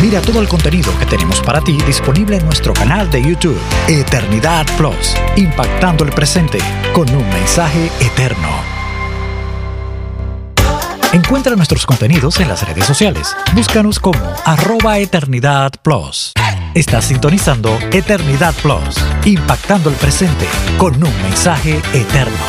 Mira todo el contenido que tenemos para ti disponible en nuestro canal de YouTube, Eternidad Plus, impactando el presente con un mensaje eterno. Encuentra nuestros contenidos en las redes sociales. Búscanos como @Eternidad Plus. Estás sintonizando Eternidad Plus, impactando el presente con un mensaje eterno.